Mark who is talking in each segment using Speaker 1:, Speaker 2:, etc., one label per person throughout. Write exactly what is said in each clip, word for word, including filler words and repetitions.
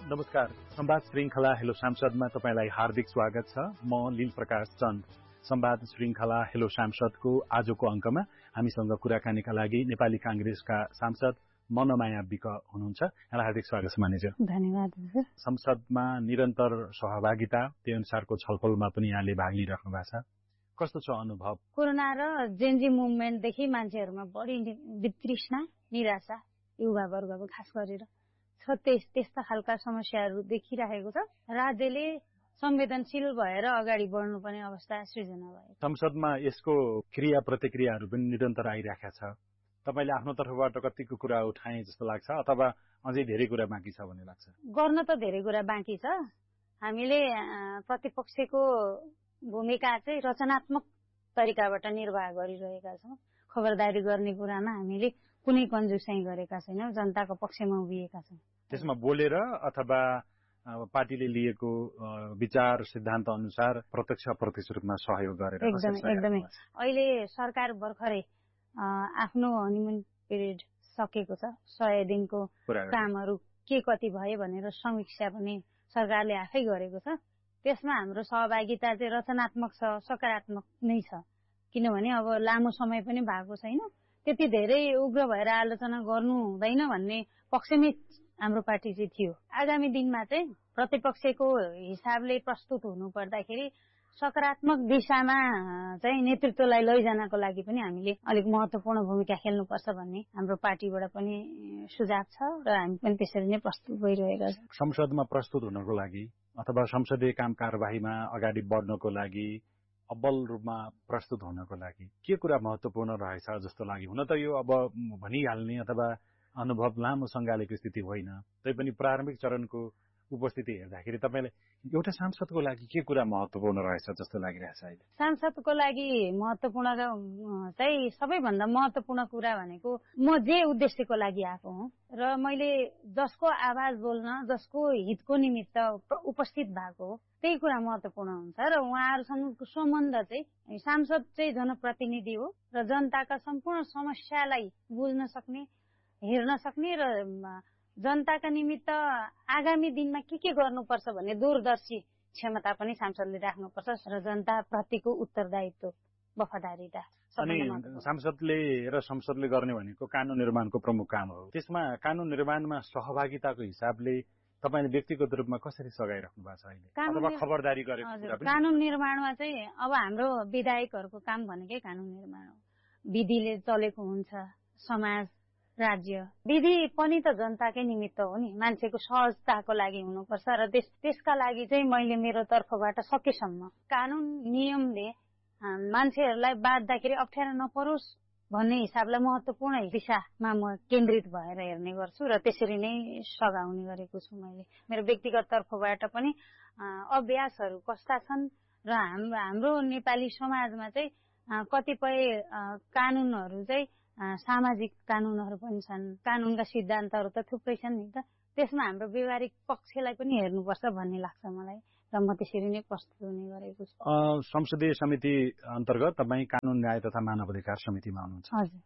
Speaker 1: नमस्कार। संवाद श्रृंखला हेलो सांसदमा तपाईलाई हार्दिक स्वागत छ। म लील प्रकाश चन्द। संवाद श्रृंखला हेलो सांसदको आजको अंकमा हामीसँग कुराकानीका लागि नेपाली कांग्रेसका सांसद मनमाया विक हुनुहुन्छ। यहाँलाई हार्दिक स्वागत छ मानिज्यू।
Speaker 2: धन्यवाद।
Speaker 1: संसदमा निरन्तर सहभागिता, त्यो अनुसारको छलफलमा पनि यहाँले भाग लिइराख्नु भएको छ। कस्तो छ अनुभव?
Speaker 2: कोरोना र जेनजी मुभमेन्टदेखि मान्छेहरूमा बढी वितृष्णा, निराशा, युवा वर्गको खास गरेर छ। त्यस त्यस्ता खालका समस्याहरू देखिरहेको छ। राज्यले संवेदनशील भएर अगाडि बढ्नुपर्ने अवस्था सृजना भयो।
Speaker 1: संसदमा यसको क्रिया प्रतिक्रियाहरू पनि निरन्तर आइरहेका छ। तपाईले आफ्नो तर्फबाट कतिको कुरा उठाए जस्तो लाग्छ अथवा अझै धेरै कुरा बाँकी छ भन्ने लाग्छ?
Speaker 2: गर्न त धेरै कुरा बाँकी छ। हामीले प्रतिपक्षको भूमिका चाहिँ रचनात्मक तरिकाबाट निर्वाह गरिरहेका छौं। खबरदारी गर्ने कुरामा हामीले कुनै कन्जुसाइ गरेका छैनौं। जनताको पक्षमा उभिएका छौं।
Speaker 1: त्यसमा बोलेर अथवा पार्टीले लिएको विचार सिद्धान्त अनुसार प्रत्यक्ष अप्रत्यक्ष रूपमा सहयोग गरेर
Speaker 2: एकदमै एकदमै अहिले सरकार भर्खरै आफ्नो हनीमुन पिरियड सकेको छ। सय दिनको कामहरू के कति भयो भनेर समीक्षा पनि सरकारले आफै गरेको छ। त्यसमा हाम्रो सहभागिता चाहिँ रचनात्मक छ, सकारात्मक नै छ। किनभने अब लामो समय पनि भएको छैन, त्यति धेरै उग्र भएर आलोचना गर्नु हुँदैन भन्ने पक्षमै हाम्रो पार्टी चाहिँ थियो। आगामी दिनमा चाहिँ प्रतिपक्षको हिसाबले प्रस्तुत हुनु पर्दाखेरि सकारात्मक दिशामा चाहिँ नेतृत्वलाई लैजानको लागि पनि हामीले अलिक महत्त्वपूर्ण भूमिका खेल्नुपर्छ भन्ने हाम्रो पार्टीबाट पनि सुझाव छ र हामी पनि त्यसरी नै प्रस्तुत भइरहेका छौं।
Speaker 1: संसदमा प्रस्तुत हुनको लागि अथवा संसदीय काम कारबाहीमा अगाडि बढ्नको लागि अब्बल रूपमा प्रस्तुत हुनको लागि के कुरा महत्त्वपूर्ण रहेछ जस्तो लाग्यो? हुन त यो अब भनिहाल्ने अथवा अनुभव लामो सँगालेको स्थिति होइन, तैपनि प्रारम्भिक चरणको उपस्थिति हेर्दाखेरि तपाईलाई एउटा सांसदको लागि के कुरा महत्त्वपूर्ण रहेछ जस्तो लागिरहेछ अहिले?
Speaker 2: सांसदको लागि महत्त्वपूर्ण चाहिँ सबैभन्दा महत्त्वपूर्ण कुरा भनेको म जे उद्देश्यको लागि आएको हुँ र मैले जसको आवाज बोल्न, जसको हितको निमित्त उपस्थित भएको हो, त्यही कुरा महत्त्वपूर्ण हुन्छ र उहाँहरूसँगको सम्बन्ध चाहिँ सांसद चाहिँ जनप्रतिनिधि हो र जनताका सम्पूर्ण समस्यालाई बुझ्न सक्ने, हेर्न सक्ने र जनताका निमित्त आगामी दिनमा के के गर्नुपर्छ भन्ने दूरदर्शी क्षमता पनि सांसदले राख्नुपर्छ र जनताप्रतिको उत्तरदायित्व, वफादारीता।
Speaker 1: अनि सांसदले र संसदले गर्ने भनेको कानून निर्माणको प्रमुख काम हो। त्यसमा कानून निर्माणमा सहभागिताको हिसाबले तपाईले व्यक्तिगत रूपमा कसरी सघाइराख्नु भएको छ अहिले अथवा खबरदारी गरेको कुरा पनि?
Speaker 2: कानून निर्माणमा चाहिँ अब हाम्रो विधायकहरूको काम भनेकै कानून निर्माण हो। विधिले चलेको हुन्छ समाज, राज्य। विधि पनि त जनताकै निमित्त हो नि, मान्छेको सहजताको लागि हुनुपर्छ र त्यस त्यसका लागि चाहिँ मैले मेरो तर्फबाट सकेसम्म कानून नियमले मान्छेहरूलाई बाध्दाखेरि अप्ठ्यारो नपरोस् भन्ने हिसाबलाई महत्त्वपूर्ण दिशामा म केन्द्रित भएर हेर्ने गर्छु र त्यसरी नै सघाउने गरेको छु। मैले मेरो व्यक्तिगत तर्फबाट पनि अभ्यासहरू कस्ता छन् र हाम्रो नेपाली समाजमा चाहिँ कतिपय कानूनहरू चाहिँ सामाजिक कानूनहरू पनि छन्, कानूनका सिद्धान्तहरू त थुप्रै छन् नि त, त्यसमा हाम्रो व्यवहारिक पक्षलाई पनि हेर्नुपर्छ भन्ने लाग्छ मलाई र म त्यसरी नै प्रस्तुत हुने गरेको छु।
Speaker 1: संसदीय समिति अन्तर्गत तपाईँ कानून न्याय तथा मानव अधिकार समितिमा हुनुहुन्छ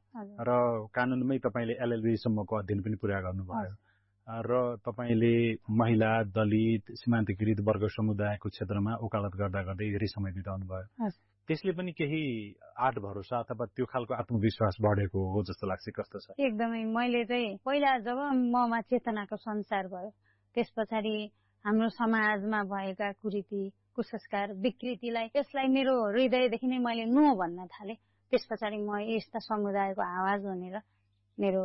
Speaker 1: र कानूनमै तपाईले एलएलबी सम्मको अध्ययन पनि पूरा गर्नुभयो र तपाईले महिला, दलित, सीमान्तकृत वर्ग समुदायको क्षेत्रमा वकालत गर्दा गर्दै धेरै समय बिताउनु भयो। त्यसले पनि केही आठ भरोसा अथवा त्यो खालको आत्मविश्वास बढेको हो जस्तो लाग्छ? कस्तो छ?
Speaker 2: एकदमै। मैले चाहिँ पहिला जब ममा चेतनाको संसार भयो, त्यस पछाडि हाम्रो समाजमा भएका कुरीति, कुसंस्कार, विकृतिलाई त्यसलाई मेरो हृदयदेखि नै मैले नो भन्न थाले। त्यस पछाडि म यस्ता समुदायको आवाज भनेर मेरो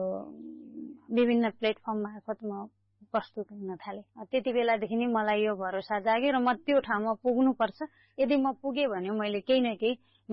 Speaker 2: विभिन्न प्लेटफर्म मार्फत म प्रस्तुत हुन थाले। त्यति बेलादेखि नै मलाई यो भरोसा जाग्यो र म त्यो ठाउँमा पुग्नुपर्छ। यदि म पुगे भने मैले केही न केही